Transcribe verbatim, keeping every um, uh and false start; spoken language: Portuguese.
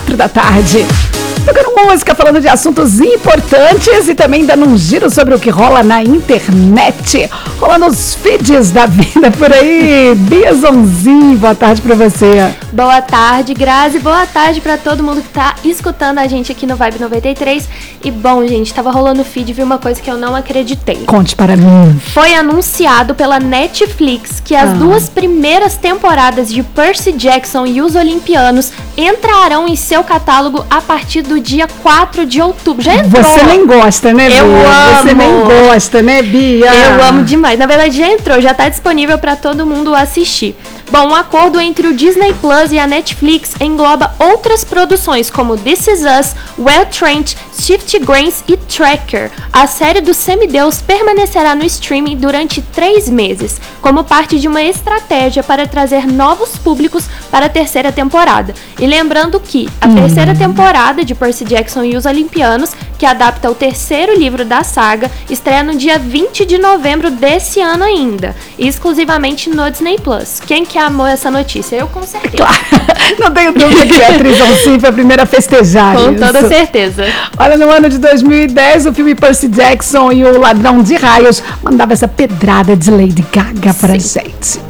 quatro da tarde. Tocando música, falando de assuntos importantes e também dando um giro sobre o que rola na internet. Rolando os feeds da vida por aí. Biazonzinho, boa tarde pra você. Boa tarde, Grazi. Boa tarde pra todo mundo que tá escutando a gente aqui no Vibe noventa e três. E bom, gente, tava rolando o feed e vi uma coisa que eu não acreditei. Conte para mim. Foi anunciado pela Netflix que as ah. duas primeiras temporadas de Percy Jackson e os Olimpianos entrarão em seu catálogo a partir do dia quatro de outubro. Já entrou. Você nem gosta, né, Bia? Eu amo. Você nem gosta, né, Bia? Eu amo demais. Na verdade, já entrou, já tá disponível para todo mundo assistir. Bom, um acordo entre o Disney Plus e a Netflix engloba outras produções como This Is Us, Well Trained, Shifty Grains e Tracker. A série do semideus permanecerá no streaming durante três meses, como parte de uma estratégia para trazer novos públicos para a terceira temporada. E lembrando que a hum. terceira temporada de Percy Jackson e os Olimpianos, que adapta o terceiro livro da saga, estreia no dia vinte de novembro desse ano ainda, exclusivamente no Disney Plus. Quem que amou essa notícia? Eu com certeza. Claro. Não tenho dúvida que a atriz Onsim foi a primeira a festejar Com isso. toda certeza. Olha, no ano de dois mil e dez, o filme Percy Jackson e o Ladrão de Raios mandava essa pedrada de Lady Gaga pra Sim. gente.